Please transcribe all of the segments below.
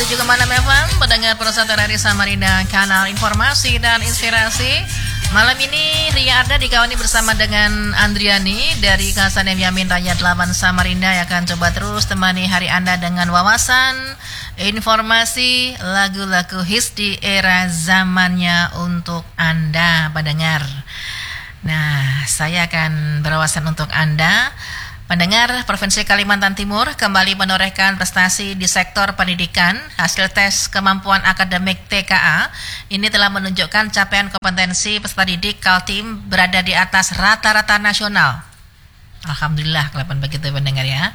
107,6 FM, pendengar persatuan dari Samarinda, kanal informasi dan inspirasi. Malam ini Ria Arda dikawani bersama dengan Andriani dari Kasanem Yamin Raya 8 Samarinda yang akan coba terus temani hari Anda dengan wawasan, informasi, lagu-lagu hits di era zamannya untuk Anda, pendengar. Nah, saya akan berwawasan untuk Anda. Pendengar, Provinsi Kalimantan Timur kembali menorehkan prestasi di sektor pendidikan. Hasil tes kemampuan akademik TKA ini telah menunjukkan capaian kompetensi peserta didik Kaltim berada di atas rata-rata nasional. Alhamdulillah, kelapan begitu pendengar ya.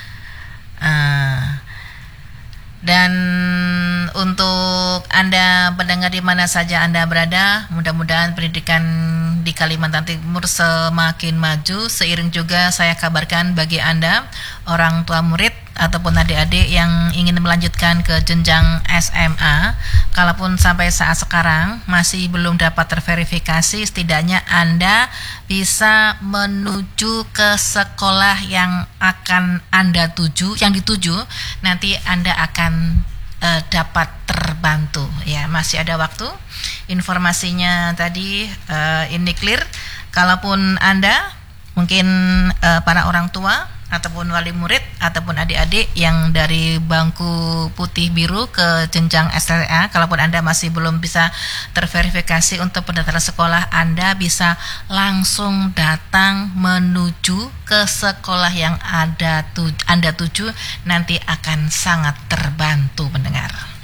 Dan untuk Anda pendengar di mana saja Anda berada, mudah-mudahan pendidikan di Kalimantan Timur semakin maju. Seiring juga saya kabarkan bagi Anda, orang tua murid ataupun adik-adik yang ingin melanjutkan ke jenjang SMA, kalaupun sampai saat sekarang masih belum dapat terverifikasi, setidaknya Anda bisa menuju ke sekolah yang akan Anda tuju, yang dituju, nanti Anda akan dapat terbantu ya. Masih ada waktu. Informasinya tadi ini clear. Kalaupun Anda mungkin para orang tua ataupun wali murid ataupun adik-adik yang dari bangku putih biru ke jenjang SLA, kalaupun Anda masih belum bisa terverifikasi untuk pendaftaran sekolah, Anda bisa langsung datang menuju ke sekolah yang Anda tuju, nanti akan sangat terbantu pendengar.